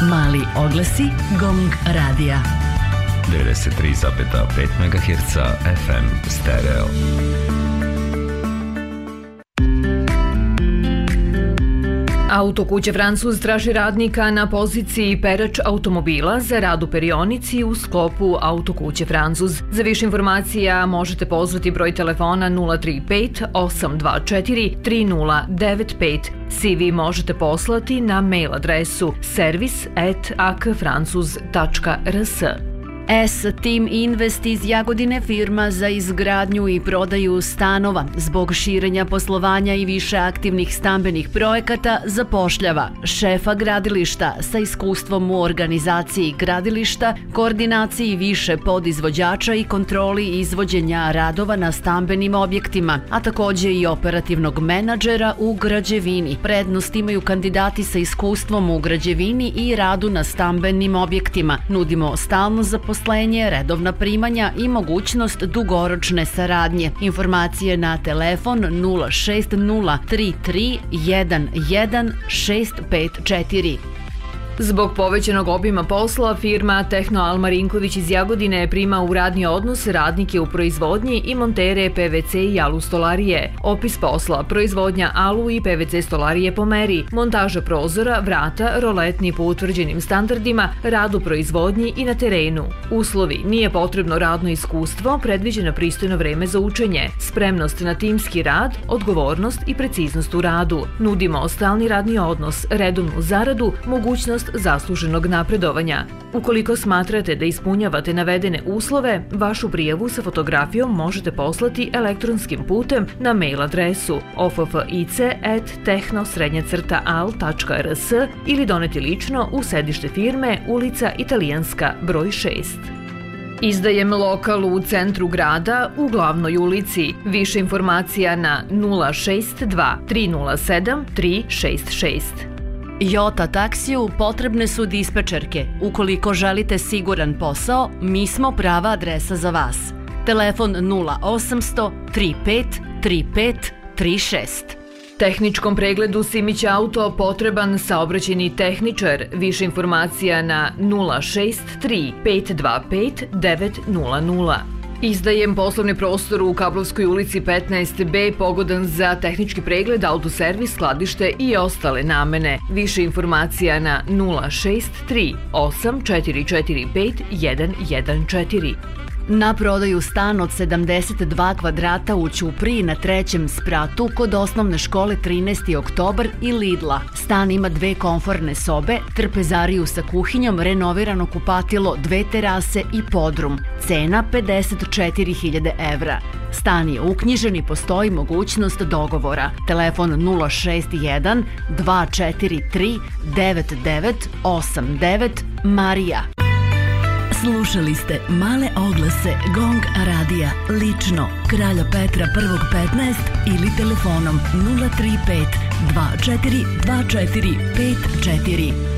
Mali oglasi Gong radija. 93,5 MHz FM stereo. Autokuća Francuz traži radnika na poziciji perač automobila za rad u perionici u sklopu Autokuće Francuz. Za više informacija možete pozvati broj telefona 035 824 3095. CV možete poslati na mail adresu service@akfrancuz.rs. S-Team Invest iz Jagodine, firma za izgradnju i prodaju stanova, zbog širenja poslovanja i više aktivnih stambenih projekata zapošljava šefa gradilišta sa iskustvom u organizaciji gradilišta, koordinaciji više podizvođača i kontroli izvođenja radova na stambenim objektima, a takođe i operativnog menadžera u građevini. Prednost imaju kandidati sa iskustvom u građevini i radu na stambenim objektima. Nudimo stalno zaposlenje, redovna primanja i mogućnost dugoročne saradnje. Informacije na telefon 060 33 11 654. Zbog povećanog obima posla, firma Tehno Al Marinković iz Jagodine prima u radni odnos radnike u proizvodnji i montere PVC i alu stolarije. Opis posla: proizvodnja alu i PVC stolarije po meri, montaža prozora, vrata, roletni po utvrđenim standardima, rad u proizvodnji i na terenu. Uslovi: nije potrebno radno iskustvo, predviđeno pristojno vreme za učenje, spremnost na timski rad, odgovornost i preciznost u radu. Nudimo stalni radni odnos, redovnu zaradu, mogućnost zasluženog napredovanja. Ukoliko smatrate da ispunjavate navedene uslove, vašu prijavu sa fotografijom možete poslati elektronskim putem na mail adresu office@tehno-al.rs ili doneti lično u sedište firme, ulica Italijanska, broj 6. Izdajem lokal u centru grada u glavnoj ulici. Više informacija na 062 307 366. Jota taksiju potrebne su dispečerke. Ukoliko želite siguran posao, mi smo prava adresa za vas. Telefon 0800 35 35 36. Tehničkom pregledu Simić Auto potreban saobraćajni tehničar. Više informacija na 063 525 900. Izdajem poslovni prostor u Kablovskoj ulici 15B, pogodan za tehnički pregled, autoservis, skladište i ostale namene. Više informacija na 063 8445 114. Na prodaju stan od 72 kvadrata u Ćupriji na 3. spratu kod osnovne škole 13. oktobar i Lidla. Stan ima 2 komforne sobe, trpezariju sa kuhinjom, renovirano kupatilo, 2 terase i podrum. Cena 54.000 evra. Stan je uknjižen i postoji mogućnost dogovora. Telefon 061 243 9989 Marija. Slušali ste male oglase Gong radija, lično Kralja Petra 1.15 ili telefonom 035 24 24 54.